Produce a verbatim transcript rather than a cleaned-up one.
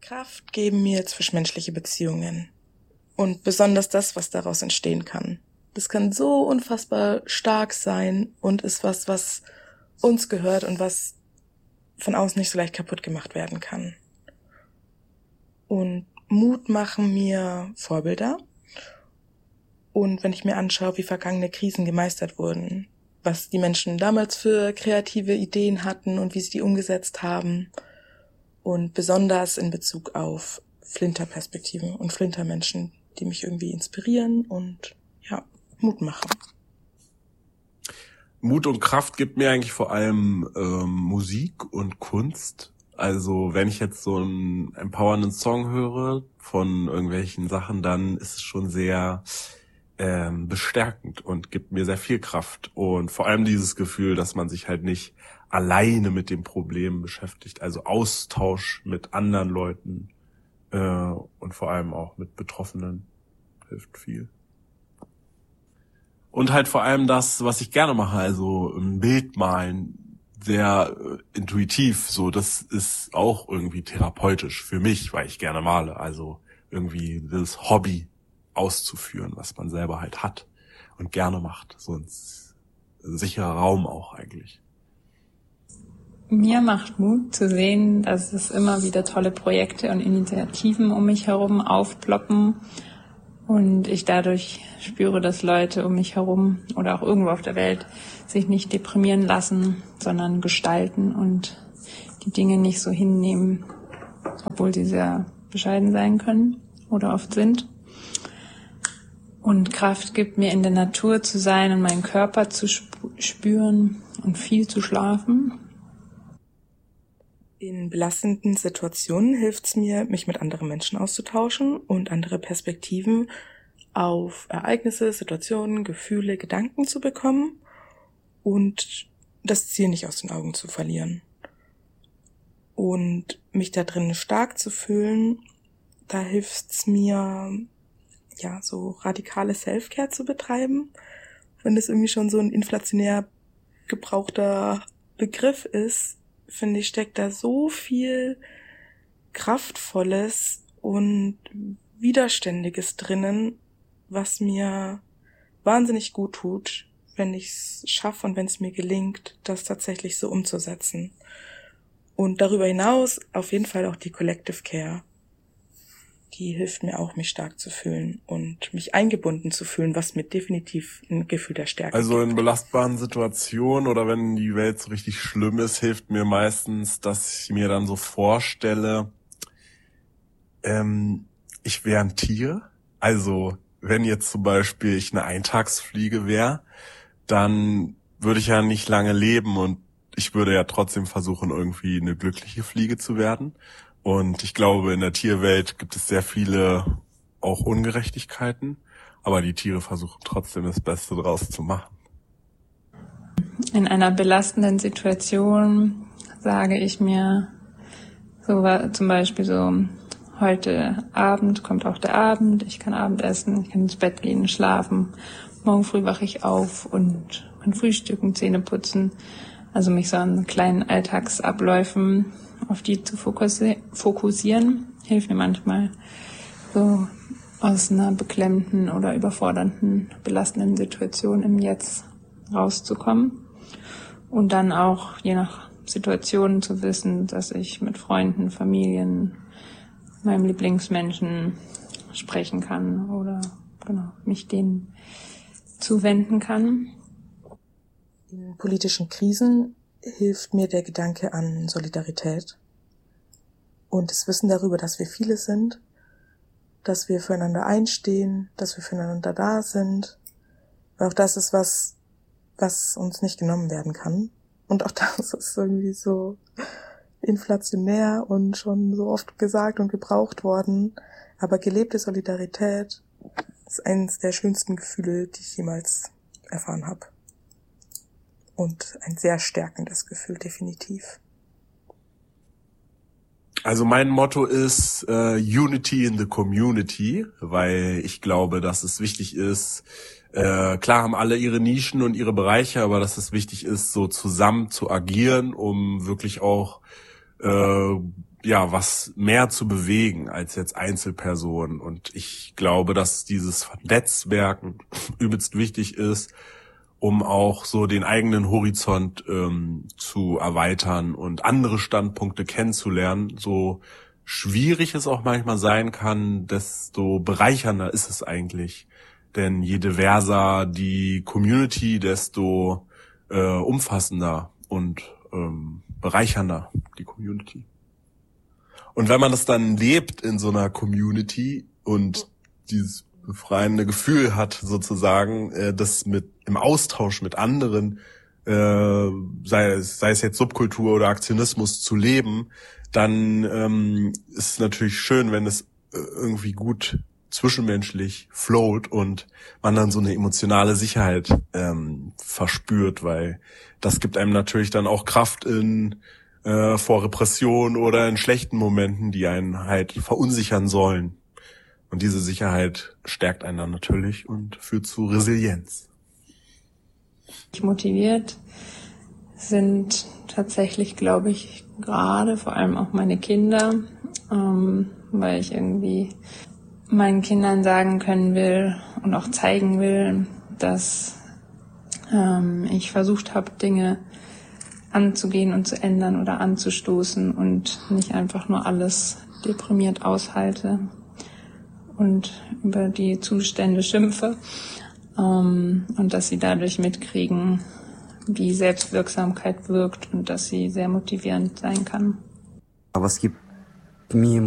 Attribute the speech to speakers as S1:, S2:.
S1: Kraft geben mir zwischenmenschliche Beziehungen und besonders das, was daraus entstehen kann. Das kann so unfassbar stark sein und ist was, was uns gehört und was von außen nicht so leicht kaputt gemacht werden kann. Und Mut machen mir Vorbilder. Und wenn ich mir anschaue, wie vergangene Krisen gemeistert wurden, was die Menschen damals für kreative Ideen hatten und wie sie die umgesetzt haben, und besonders in Bezug auf Flinterperspektiven und Flintermenschen, die mich irgendwie inspirieren und ja, Mut machen.
S2: Mut und Kraft gibt mir eigentlich vor allem ähm, Musik und Kunst. Also wenn ich jetzt so einen empowernden Song höre von irgendwelchen Sachen, dann ist es schon sehr ähm, bestärkend und gibt mir sehr viel Kraft. Und vor allem dieses Gefühl, dass man sich halt nicht alleine mit dem Problem beschäftigt. Also Austausch mit anderen Leuten äh, und vor allem auch mit Betroffenen hilft viel. Und halt vor allem das, was ich gerne mache, also ein Bild malen, sehr äh, intuitiv, so, das ist auch irgendwie therapeutisch für mich, weil ich gerne male, also irgendwie das Hobby auszuführen, was man selber halt hat und gerne macht, so ein, ein sicherer Raum auch eigentlich.
S3: Mir macht Mut zu sehen, dass es immer wieder tolle Projekte und Initiativen um mich herum aufploppen und ich dadurch spüre, dass Leute um mich herum oder auch irgendwo auf der Welt sich nicht deprimieren lassen, sondern gestalten und die Dinge nicht so hinnehmen, obwohl sie sehr bescheiden sein können oder oft sind. Und Kraft gibt mir, in der Natur zu sein und meinen Körper zu spüren und viel zu schlafen.
S1: In belastenden Situationen hilft es mir, mich mit anderen Menschen auszutauschen und andere Perspektiven auf Ereignisse, Situationen, Gefühle, Gedanken zu bekommen und das Ziel nicht aus den Augen zu verlieren. Und mich da drin stark zu fühlen, da hilft es mir, ja, so radikale Self-Care zu betreiben, wenn das irgendwie schon so ein inflationär gebrauchter Begriff ist, finde ich, steckt da so viel Kraftvolles und Widerständiges drinnen, was mir wahnsinnig gut tut, wenn ich es schaffe und wenn es mir gelingt, das tatsächlich so umzusetzen. Und darüber hinaus auf jeden Fall auch die Collective Care. Die hilft mir auch, mich stark zu fühlen und mich eingebunden zu fühlen, was mir definitiv ein Gefühl der Stärke
S2: Also
S1: gibt.
S2: in belastbaren Situationen oder wenn die Welt so richtig schlimm ist, hilft mir meistens, dass ich mir dann so vorstelle, ähm, ich wäre ein Tier. Also wenn jetzt zum Beispiel ich eine Eintagsfliege wäre, dann würde ich ja nicht lange leben und ich würde ja trotzdem versuchen, irgendwie eine glückliche Fliege zu werden. Und ich glaube, in der Tierwelt gibt es sehr viele auch Ungerechtigkeiten, aber die Tiere versuchen trotzdem das Beste draus zu machen.
S3: In einer belastenden Situation sage ich mir, so zum Beispiel so, heute Abend kommt auch der Abend, ich kann Abend essen, ich kann ins Bett gehen, schlafen, morgen früh wache ich auf und kann frühstücken, Zähne putzen, also mich so an kleinen Alltagsabläufen auf die zu fokussieren, hilft mir manchmal, so aus einer beklemmenden oder überfordernden, belastenden Situation im Jetzt rauszukommen. Und dann auch je nach Situation zu wissen, dass ich mit Freunden, Familien, meinem Lieblingsmenschen sprechen kann oder genau mich denen zuwenden kann.
S1: In politischen Krisen hilft mir der Gedanke an Solidarität und das Wissen darüber, dass wir viele sind, dass wir füreinander einstehen, dass wir füreinander da sind. Weil auch das ist was, was uns nicht genommen werden kann. Und auch das ist irgendwie so inflationär und schon so oft gesagt und gebraucht worden. Aber gelebte Solidarität ist eines der schönsten Gefühle, die ich jemals erfahren habe. Und ein sehr stärkendes Gefühl, definitiv.
S2: Also mein Motto ist äh, Unity in the Community, weil ich glaube, dass es wichtig ist, äh, klar haben alle ihre Nischen und ihre Bereiche, aber dass es wichtig ist, so zusammen zu agieren, um wirklich auch äh, ja, was mehr zu bewegen als jetzt Einzelpersonen. Und ich glaube, dass dieses Netzwerken übelst wichtig ist, um auch so den eigenen Horizont ähm, zu erweitern und andere Standpunkte kennenzulernen. So schwierig es auch manchmal sein kann, desto bereichernder ist es eigentlich. Denn je diverser die Community, desto äh, umfassender und ähm, bereichernder die Community. Und wenn man das dann lebt in so einer Community und dieses befreiende Gefühl hat, sozusagen, äh, das mit im Austausch mit anderen, äh, sei es, sei es jetzt Subkultur oder Aktionismus, zu leben, dann ähm, ist es natürlich schön, wenn es äh, irgendwie gut zwischenmenschlich float und man dann so eine emotionale Sicherheit ähm, verspürt, weil das gibt einem natürlich dann auch Kraft in äh, vor Repression oder in schlechten Momenten, die einen halt verunsichern sollen. Und diese Sicherheit stärkt einen dann natürlich und führt zu Resilienz.
S3: Motiviert sind tatsächlich, glaube ich, gerade vor allem auch meine Kinder, ähm, weil ich irgendwie meinen Kindern sagen können will und auch zeigen will, dass ähm, ich versucht habe, Dinge anzugehen und zu ändern oder anzustoßen und nicht einfach nur alles deprimiert aushalte und über die Zustände schimpfe, ähm, und dass sie dadurch mitkriegen, wie Selbstwirksamkeit wirkt und dass sie sehr motivierend sein kann.
S4: Aber es gibt mir